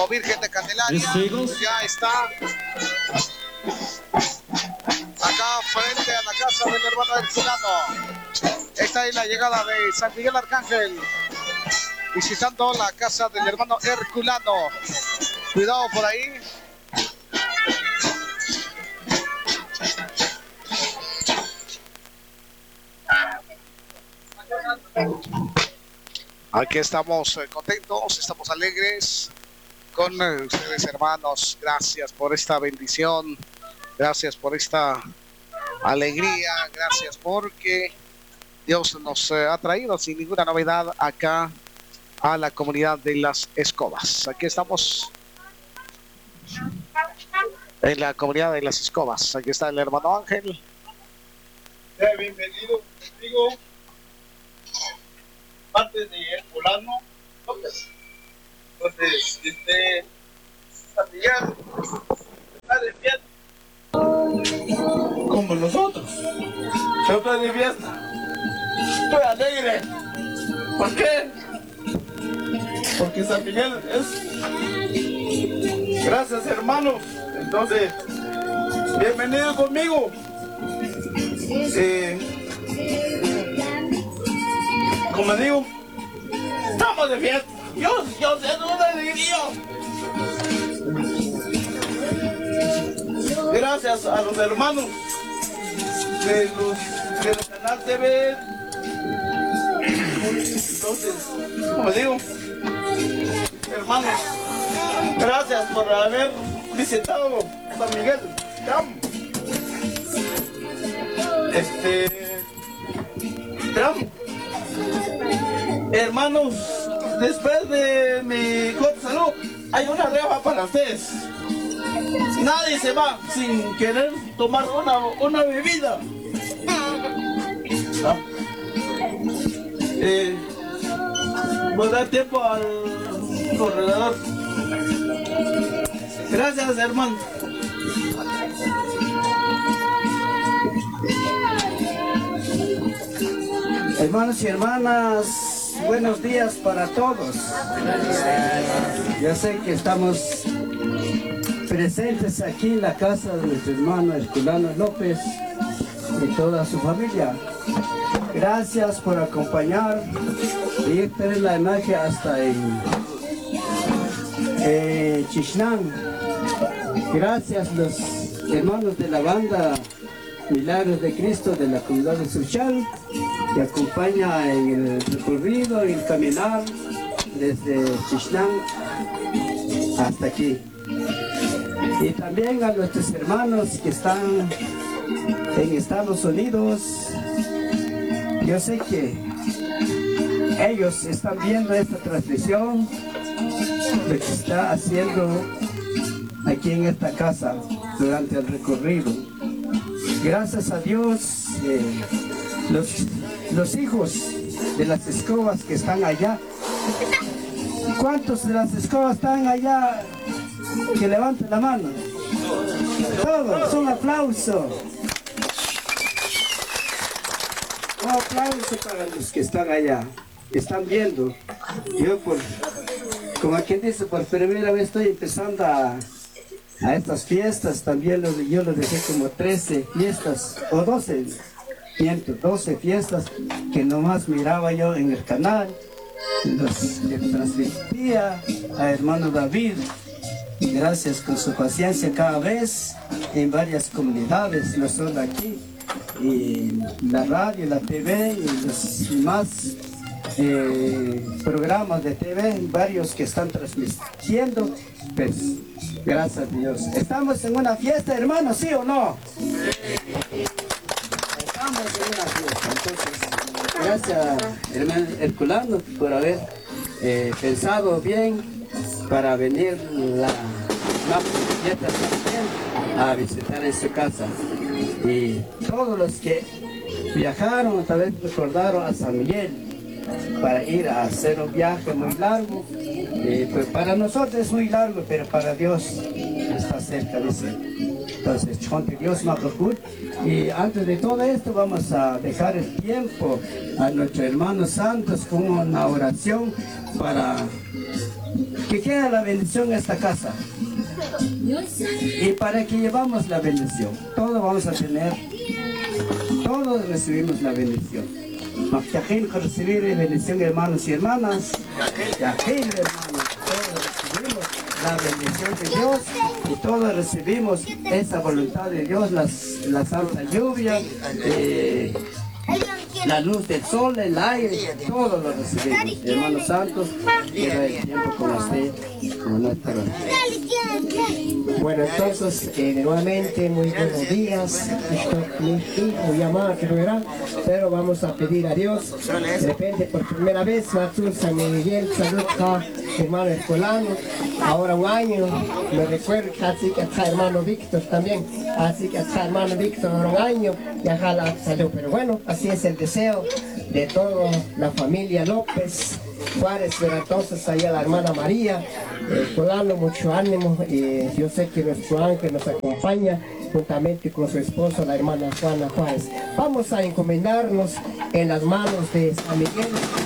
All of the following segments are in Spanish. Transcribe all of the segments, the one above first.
Virgen de Candelaria. Ya está acá frente a la casa del hermano Herculano. Esta es la llegada de San Miguel Arcángel, visitando la casa del hermano Herculano. Cuidado por ahí. Aquí estamos contentos, estamos alegres con ustedes, hermanos. Gracias por esta bendición, gracias por esta alegría, gracias porque Dios nos ha traído sin ninguna novedad acá a la comunidad de Las Escobas. Aquí estamos en la comunidad de Las Escobas. Aquí está el hermano Ángel. Bienvenido contigo, parte de Herculano López. Entonces, San Miguel está de fiesta como nosotros. Yo estoy de fiesta, estoy alegre. ¿Por qué? Porque San Miguel es. Gracias, hermanos. Entonces, bienvenido conmigo. Como digo, estamos de fiesta. Dios es una alegría. Gracias a los hermanos del canal TV. Entonces, como digo, hermanos, gracias por haber visitado San Miguel. Hermanos, después de mi corte salud, hay una rebaja para ustedes. Nadie se va sin querer tomar una bebida. Voy a dar tiempo al corredor. Gracias, hermano. Hermanos y hermanas, buenos días para todos. Ya sé que estamos presentes aquí en la casa de nuestro hermano Herculano López y toda su familia. Gracias por acompañar y tener la imagen hasta en Chichnán. Gracias los hermanos de la banda Milagros de Cristo de la comunidad de Suchal, que acompaña en el recorrido y el caminar desde Chichnán hasta aquí. Y también a nuestros hermanos que están en Estados Unidos. Yo sé que ellos están viendo esta transmisión, lo que está haciendo aquí en esta casa durante el recorrido. Gracias a Dios, los hijos de Las Escobas que están allá. ¿Cuántos de Las Escobas están allá? Que levanten la mano. Todos, un aplauso. Un aplauso para los que están allá, que están viendo. Yo, como quien dice, por primera vez estoy empezando a estas fiestas. También yo lo dejé como 13 fiestas, o 12 fiestas que nomás miraba yo en el canal, los que transmitía a hermano David. Gracias por su paciencia cada vez en varias comunidades, no solo aquí, y la radio, la TV y los más programas de TV, varios que están transmitiendo. Pues, gracias a Dios. ¿Estamos en una fiesta, hermanos, sí o no? Estamos en una fiesta. Entonces, gracias, hermano Herculano, por haber pensado bien para venir la fiesta también a visitar en su casa. Y todos los que viajaron, tal vez recordaron a San Miguel para ir a hacer un viaje muy largo. Pues para nosotros es muy largo, pero para Dios está cerca, dice. Entonces, Dios me procura. Y antes de todo esto vamos a dejar el tiempo a nuestros hermanos santos con una oración para que quede la bendición en esta casa. Y para que llevamos la bendición, todos vamos a tener, todos recibimos la bendición. Maftajin con recibir bendición, hermanos y hermanas. Yajin, hermanos, todos recibimos la bendición de Dios y todos recibimos esa voluntad de Dios, la santa lluvia, la luz del sol, el aire, todo lo recibimos. Hermanos santos, queda el tiempo con usted, con nuestra Bueno, entonces, nuevamente, muy buenos días. Pero vamos a pedir a Dios, de repente por primera vez, Matur San Miguel, salud, hermano escolano, ahora un año, me recuerdo que así que está hermano Víctor también, así que está hermano Víctor ahora un año, ya jala salud, pero bueno, así es el deseo de toda la familia López Juárez, pero entonces allá la hermana María, escolano, mucho ánimo, yo sé que nuestro ángel nos acompaña, juntamente con su esposa, la hermana Juana Juárez. Vamos a encomendarnos en las manos de San Miguel,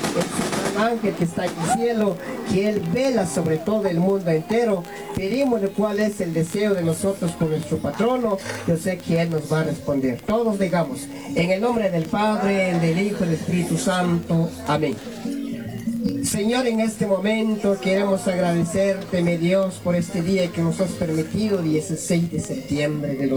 el gran ángel que está en el cielo, que él vela sobre todo el mundo entero. Pedimosle cuál es el deseo de nosotros con nuestro patrono. Yo sé que él nos va a responder. Todos digamos, en el nombre del Padre, del Hijo y del Espíritu Santo. Amén. Señor, en este momento queremos agradecerte, mi Dios, por este día que nos has permitido, 16 de septiembre de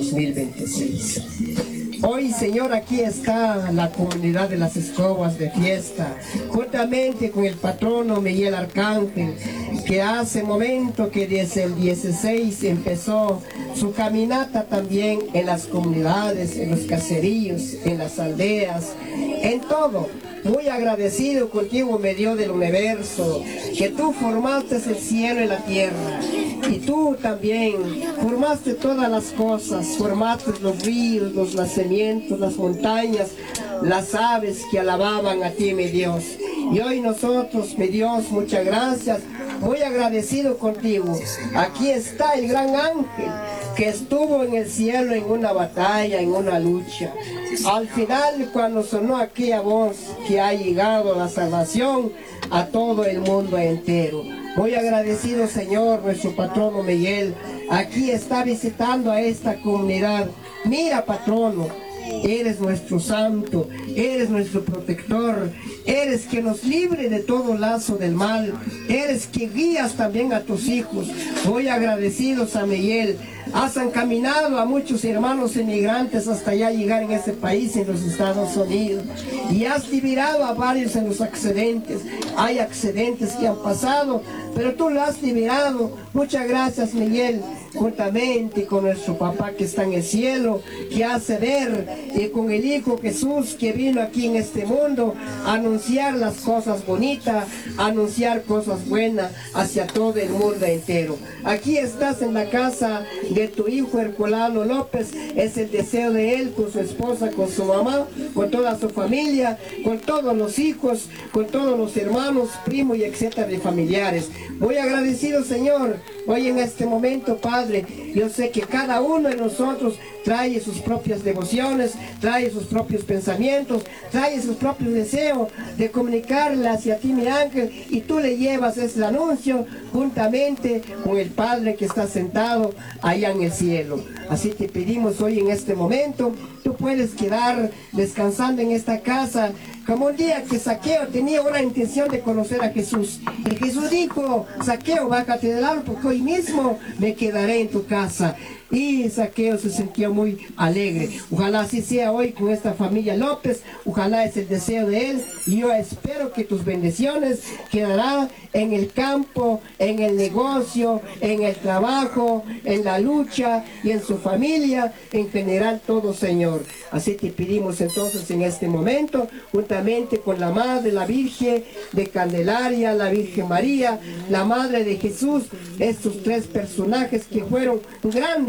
2026. Hoy, Señor, aquí está la comunidad de las escobas de fiesta, juntamente con el patrono Miguel Arcángel, que hace momento que desde el 16 empezó su caminata también en las comunidades, en los caseríos, en las aldeas, en todo. Muy agradecido contigo, medio del universo, que tú formaste el cielo y la tierra. Y tú también formaste todas las cosas, formaste los ríos, los nacimientos, las montañas, las aves que alababan a ti, mi Dios. Y hoy nosotros, mi Dios, muchas gracias, muy agradecido contigo. Aquí está el gran ángel que estuvo en el cielo en una batalla, en una lucha. Al final, cuando sonó aquella voz, que ha llegado la salvación a todo el mundo entero. Muy agradecido, Señor, nuestro patrono Miguel, aquí está visitando a esta comunidad. Mira, patrono, eres nuestro santo, eres nuestro protector, eres que nos libre de todo lazo del mal, eres que guías también a tus hijos. Muy agradecido, San Miguel. Has encaminado a muchos hermanos emigrantes hasta allá llegar en ese país, en los Estados Unidos. Y has liberado a varios en los accidentes. Hay accidentes que han pasado, pero tú lo has liberado. Muchas gracias, Miguel. Juntamente con nuestro papá que está en el cielo, que hace ver, y con el Hijo Jesús que vino aquí en este mundo a anunciar las cosas bonitas, a anunciar cosas buenas hacia todo el mundo entero. Aquí estás en la casa de tu hijo Herculano López, es el deseo de él, con su esposa, con su mamá, con toda su familia, con todos los hijos, con todos los hermanos, primos y etcétera de familiares. Muy agradecido, Señor, hoy en este momento, Padre. Yo sé que cada uno de nosotros trae sus propias devociones, trae sus propios pensamientos, trae sus propios deseos de comunicarle hacia ti, mi ángel, y tú le llevas ese anuncio juntamente con el Padre que está sentado allá en el cielo. Así te pedimos hoy en este momento, tú puedes quedar descansando en esta casa, como un día que Zaqueo tenía una intención de conocer a Jesús. Y Jesús dijo, Zaqueo, bájate del árbol porque hoy mismo me quedaré en tu casa. Y Zaqueo se sintió muy alegre. Ojalá así sea hoy con esta familia López. Ojalá es el deseo de él. Y yo espero que tus bendiciones quedarán en el campo, en el negocio, en el trabajo, en la lucha y en su familia, en general todo, Señor. Así te pedimos entonces en este momento, juntamente con la Madre, la Virgen de Candelaria, la Virgen María, la Madre de Jesús, estos tres personajes que fueron grandes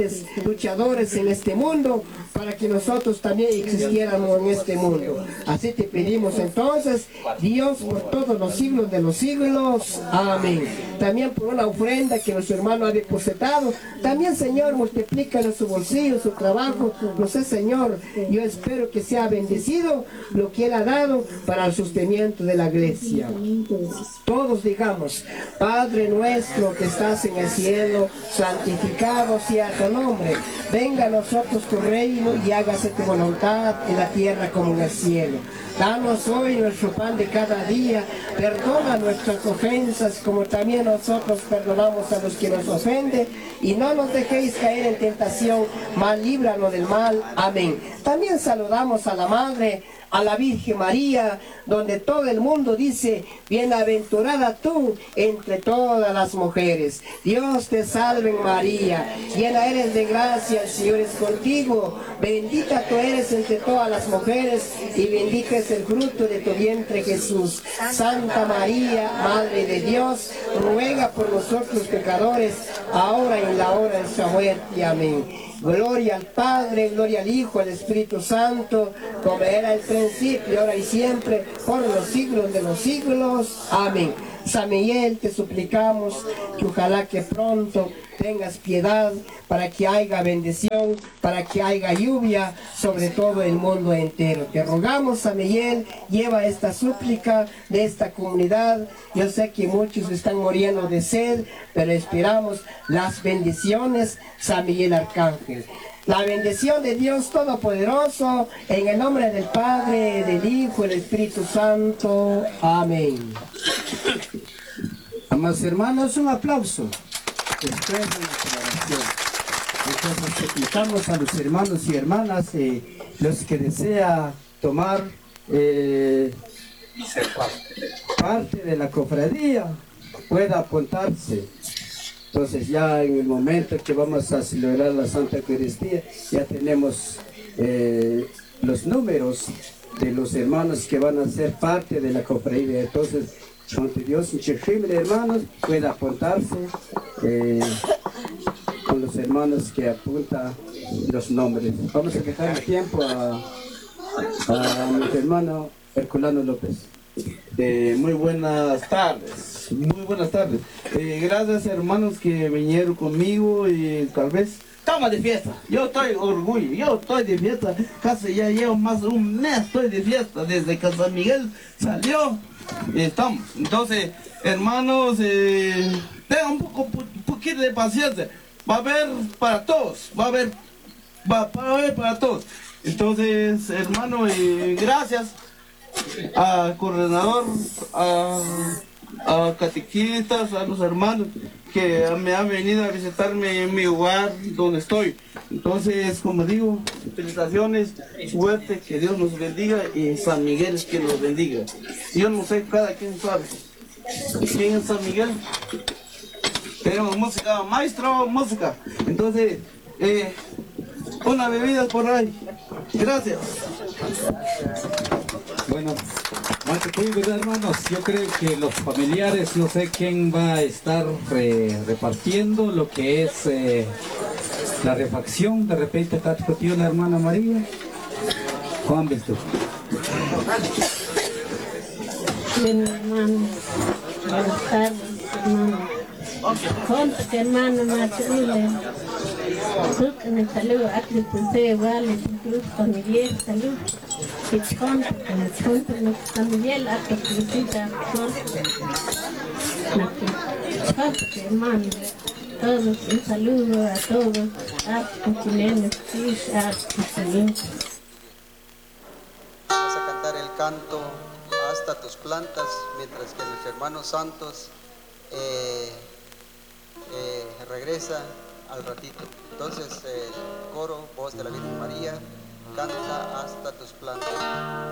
grandes luchadores en este mundo para que nosotros también existiéramos en este mundo. Así te pedimos entonces, Dios, por todos los siglos de los siglos. Amén. También por una ofrenda que nuestro hermano ha depositado. También, Señor, multiplica en su bolsillo, su trabajo. No sé, Señor, yo espero que sea bendecido lo que Él ha dado para el sostenimiento de la iglesia. Todos digamos: Padre nuestro que estás en el cielo, santificado sea tu nombre. Venga a nosotros tu reino y hágase tu voluntad en la tierra como en el cielo. Danos hoy nuestro pan de cada día. Perdona nuestras ofensas como también nosotros perdonamos a los que nos ofenden. Y no nos dejéis caer en tentación, mas líbranos del mal. Amén. También saludamos a la Madre, a la Virgen María, donde todo el mundo dice: bienaventurada tú entre todas las mujeres. Dios te salve María, llena eres de gracia, el Señor es contigo. Bendita tú eres entre todas las mujeres y bendito es el fruto de tu vientre Jesús. Santa María, Madre de Dios, ruega por nosotros pecadores, ahora y en la hora de nuestra muerte. Amén. Gloria al Padre, gloria al Hijo, al Espíritu Santo, como era al principio, ahora y siempre, por los siglos de los siglos. Amén. San Miguel, te suplicamos que ojalá que pronto tengas piedad para que haya bendición, para que haya lluvia sobre todo el mundo entero. Te rogamos, San Miguel, lleva esta súplica de esta comunidad. Yo sé que muchos están muriendo de sed, pero esperamos las bendiciones, San Miguel Arcángel. La bendición de Dios Todopoderoso, en el nombre del Padre, del Hijo y del Espíritu Santo. Amén. Amados hermanos, un aplauso. Después de la oración. Entonces, explicamos a los hermanos y hermanas, los que desea tomar parte de la cofradía, pueda apuntarse. Entonces ya en el momento que vamos a celebrar la Santa Eucaristía, ya tenemos los números de los hermanos que van a ser parte de la cofradía. Entonces, ante Dios, hermanos, pueda apuntarse con los hermanos que apuntan los nombres. Vamos a dejar el tiempo a mi hermano Herculano López. Muy buenas tardes, muy buenas tardes. Gracias, hermanos, que vinieron conmigo y tal vez estamos de fiesta. Yo estoy orgullo, yo estoy de fiesta. Casi ya llevo más de un mes, estoy de fiesta desde que San Miguel salió. Estamos. Entonces, hermanos, tengan un poquito de paciencia. Va a haber para todos, va a haber para todos. Entonces, hermano, gracias al coordinador, a catequistas, a los hermanos que me han venido a visitarme en mi hogar donde estoy. Entonces, como digo, felicitaciones, suerte, que Dios nos bendiga y San Miguel es quien nos bendiga. Yo no sé, cada quien sabe quién es San Miguel. Tenemos música, maestro, música. Entonces, una bebida por ahí. Gracias. Bueno, ¿verdad, hermanos? Yo creo que los familiares, no sé quién va a estar repartiendo lo que es la refacción. De repente está discutido la hermana María. Juan Beltrán. Bien, hermano. Buenas tardes, hermano. Juntos, hermano, Marcelo. Me saludo a Cristo, vale, incluso familiar, salud. Y juntos, familiar, a tu felicita, hermano. Todos, un saludo a todos, a los chilenos, a los chilenos. Vamos a cantar el canto Hasta tus plantas, mientras que nuestros hermanos santos regresa al ratito. Entonces el coro, voz de la Virgen María, canta Hasta tus plantas.